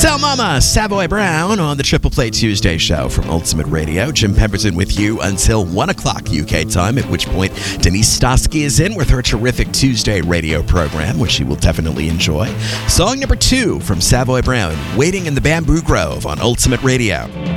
Tell Mama, Savoy Brown on the Triple Play Tuesday show from Ultimate Radio. Jim Pemberton with you until 1 o'clock UK time, at which point Denise Stosky is in with her terrific Tuesday radio program, which you will definitely enjoy. Song number 2 from Savoy Brown, Waiting in the Bamboo Grove on Ultimate Radio.